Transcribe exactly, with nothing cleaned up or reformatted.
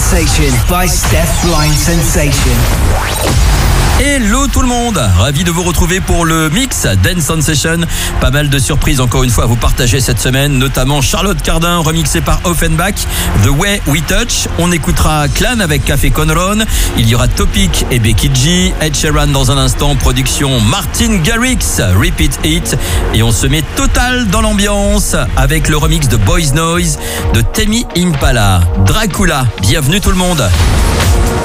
Sensation by Steph Blind Sensation. Hello tout le monde, ravi de vous retrouver pour le mix Dance Sensation. Pas mal de surprises encore une fois à vous partager cette semaine, notamment Charlotte Cardin remixée par Offenbach, The Way We Touch. On écoutera Clan avec Café Conron. Il y aura Topic et Becky G, Ed Sheeran dans un instant, production Martin Garrix, Repeat It. Et on se met total dans l'ambiance avec le remix de Boys Noise de Temi Impala. Dracula, bienvenue tout le monde.